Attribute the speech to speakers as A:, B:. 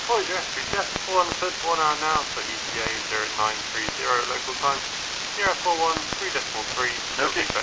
A: Voyager, Jeff 4 on the third 1 hour now, so ETA 0930 local time, 041 3.3,
B: Okay.